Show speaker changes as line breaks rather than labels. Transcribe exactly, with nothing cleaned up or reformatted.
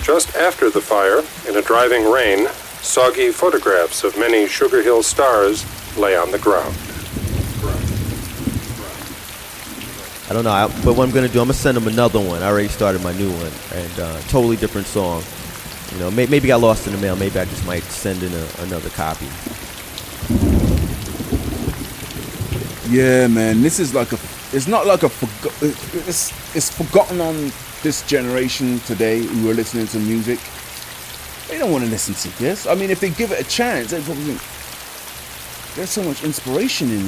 Just after the fire, in a driving rain, soggy photographs of many Sugar Hill stars lay on the ground.
I don't know, I, but what I'm going to do, I'm going to send them another one. I already started my new one, and uh, totally different song. You know, may, maybe got lost in the mail. Maybe I just might send in a, another copy.
Yeah, man, this is like a, it's not like a, forgo- it's, it's forgotten on this generation today who are listening to music. They don't want to listen to this. I mean, if they give it a chance, they probably think, there's so much inspiration in